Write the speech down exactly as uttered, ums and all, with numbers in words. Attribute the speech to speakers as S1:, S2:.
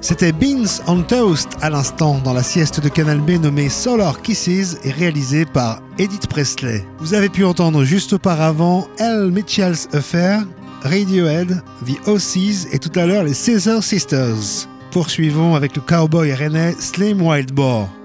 S1: C'était Beans on Toast à l'instant dans la sieste de Canal B nommée Solar Kisses et réalisée par Edith Presley. Vous avez pu entendre juste auparavant Elle Mitchell's Affair, Radiohead, The Ossies et tout à l'heure les Scissor Sisters. Poursuivons avec le cowboy rennais Slim Wild Boar.